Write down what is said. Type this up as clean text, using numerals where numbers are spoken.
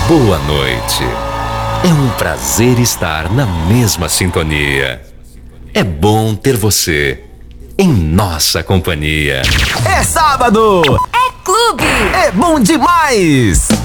Boa noite. É um prazer estar na mesma sintonia. É bom ter você em nossa companhia. É sábado! É clube! É bom demais!